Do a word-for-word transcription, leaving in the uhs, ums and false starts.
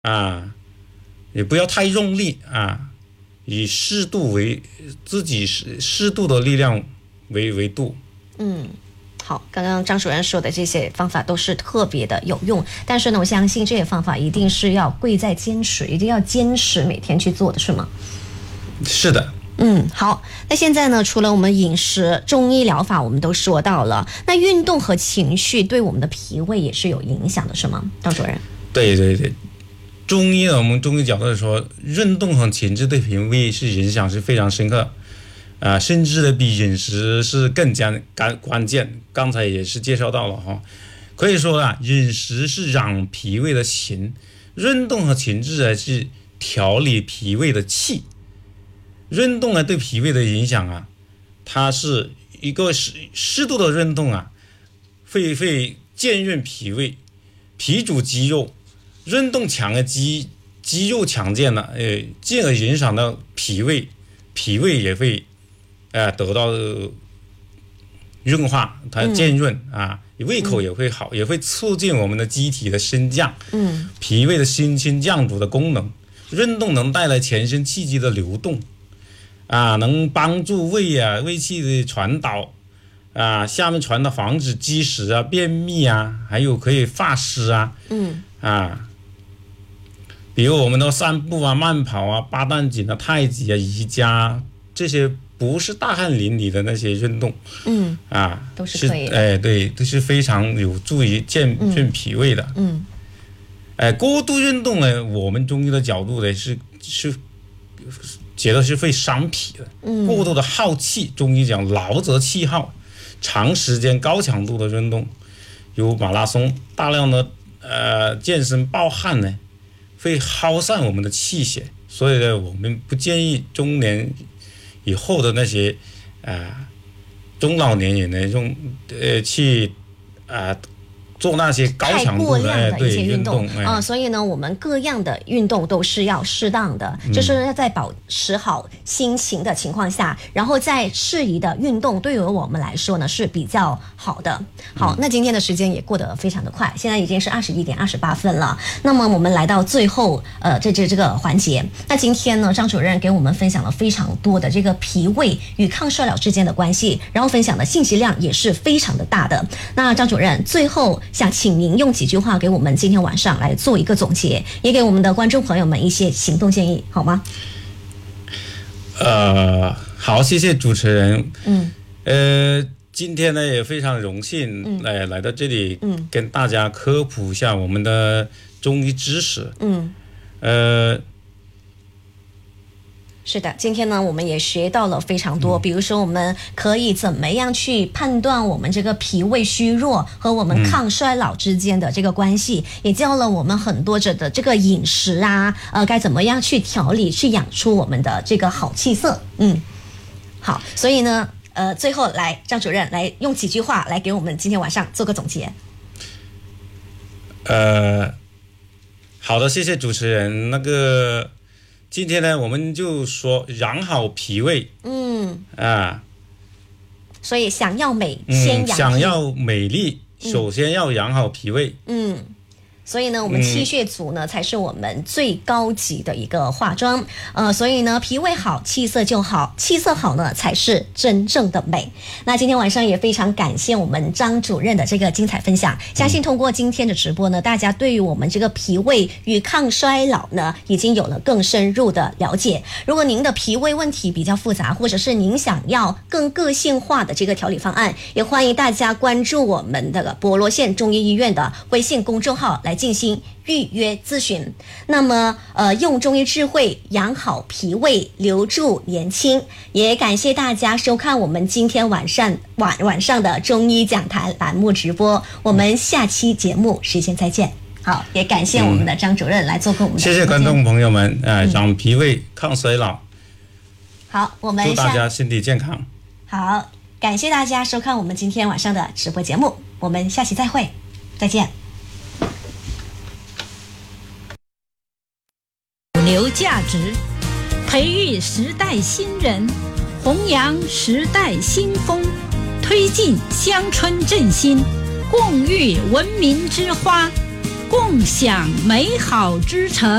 啊，也不要太用力啊，以适度为自己适适度的力量为为度。 嗯。好，刚刚张主任说的这些方法都是特别的有用，但是呢，我相信这些方法一定是要贵在坚持，一定要坚持每天去做的，是吗？ 是的。 嗯，好。那现在呢，除了我们饮食、中医疗法我们都说到了，那运动和情绪对我们的脾胃也是有影响的，是吗，张主任？ 对对对，中医呢，我们中医角度说，运动和情志对脾胃是影响是非常深刻。啊，甚至呢比饮食是更加关关键。刚才也是介绍到了哈，可以说啊，饮食是养脾胃的形，运动和情志啊是调理脾胃的气。运动啊对脾胃的影响啊，它是一个适适度的运动啊，会会健运脾胃，脾主肌肉，运动强的肌肌肉强健了，呃，进而影响到脾胃，脾胃也会。呃，得到润化，它健润、嗯、啊，胃口也会好、嗯，也会促进我们的机体的升降， 嗯， 脾胃的升清降浊的功能。运动能带来全身气机的流动，啊，能帮助胃啊胃气的传导，啊，下面传导防止积食啊、便秘啊，还有可以发湿啊， 嗯， 啊，比如我们的散步啊、慢跑啊、八段锦啊、太极啊、瑜伽这些。不是大汗淋漓的那些运动， 嗯啊， 都是可以的， 哎，对，都是非常有助于健健脾胃的， 嗯， 哎，过度运动呢，我们中医的角度呢是是觉得是会伤脾的， 嗯， 过度的耗气，中医讲劳则气耗，长时间高强度的运动，有马拉松，大量的呃健身暴汗呢，会耗散我们的气血，所以呢，我们不建议中年。以后的那些啊、呃、中老年人呢，用呃去啊、呃、做那些高强度的太过量的一些运动啊、 呃，所以呢，我们各样的运动都是要适当的，嗯、就是要在保持好心情的情况下，然后在适宜的运动，对于我们来说呢是比较好的。好，嗯、那今天的时间也过得非常的快，现在已经是二十一点二十八分了。那么我们来到最后呃这这这个环节，那今天呢，张主任给我们分享了非常多的这个脾胃与抗衰老之间的关系，然后分享的信息量也是非常的大的。那张主任最后想请您用几句话给我们今天晚上来做一个总结，也给我们的观众朋友们一些行动建议，好吗？ 呃，好，谢谢主持人。 嗯， 呃，今天呢也非常荣幸， 嗯、 来来到这里，嗯，跟大家科普一下我们的中医知识。 嗯， 呃。 是的，今天呢我们也学到了非常多，比如说我们可以怎么样去判断我们这个脾胃虚弱和我们抗衰老之间的这个关系，嗯、也教了我们很多者的这个饮食啊，呃，该怎么样去调理，去养出我们的这个好气色。嗯，好，所以呢，呃，最后来张主任来用几句话来给我们今天晚上做个总结。 呃，好的，谢谢主持人。那个。今天呢，我们就说养好脾胃， 嗯啊， 所以想要美，先养脾、嗯、 想要美丽，首先要养好脾胃， 嗯。嗯所以呢，我们气血足呢、嗯、才是我们最高级的一个化妆，呃，所以呢，脾胃好，气色就好，气色好呢才是真正的美。那今天晚上也非常感谢我们张主任的这个精彩分享，相信通过今天的直播呢，大家对于我们这个脾胃与抗衰老呢，已经有了更深入的了解。如果您的脾胃问题比较复杂，或者是您想要更个性化的这个调理方案，也欢迎大家关注我们的博罗县中医医院的微信公众号来进行预约咨询。那么呃，用中医智慧养好脾胃，留住年轻。也感谢大家收看我们今天晚上晚晚上的中医讲坛栏目直播，我们下期节目时间再见。好，也感谢我们的张主任来做客我们的、嗯、 谢谢观众朋友们，呃，养脾胃抗衰老。 好，我们祝大家身体健康。 好，感谢大家收看我们今天晚上的直播节目，我们下期再会，再见。 流价值，培育时代新人，弘扬时代新风，推进乡村振兴，共育文明之花。 共享美好之城。